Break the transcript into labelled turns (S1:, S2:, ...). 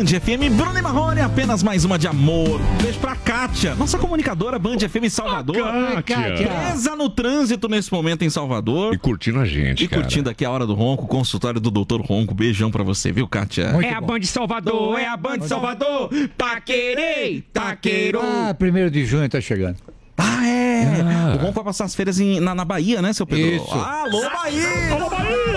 S1: Band FM, Bruno e Marrone, apenas mais uma de amor. Beijo pra Kátia, nossa comunicadora Band FM Salvador.
S2: Kátia.
S1: Presa no trânsito nesse momento em Salvador.
S2: E curtindo a gente,
S1: E curtindo aqui a Hora do Ronco, consultório do Dr. Ronco. Beijão pra você, viu, Kátia?
S3: É a Band Salvador, é a Band Salvador. Taquerei, taqueiro.
S4: 1º de junho tá chegando.
S1: Ah, é! O Ronco vai passar as feiras na Bahia, né, seu Pedro?
S4: Isso.
S1: Alô, Bahia! Alô, Bahia!